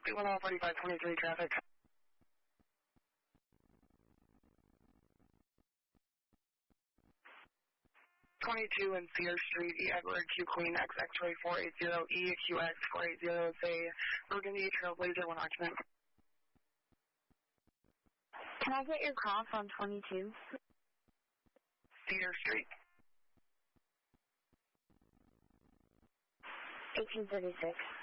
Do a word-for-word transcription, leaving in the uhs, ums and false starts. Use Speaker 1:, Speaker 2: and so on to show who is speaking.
Speaker 1: one oh forty-five twenty-three traffic. twenty-two in Cedar Street, E. Edward, Q Queen, X X-ray four eighty, E Q X four eighty, say, Burgundy, Trailblazer, one occupant.
Speaker 2: Can I get your call from twenty-two?
Speaker 1: Cedar Street.
Speaker 2: eighteen thirty-six.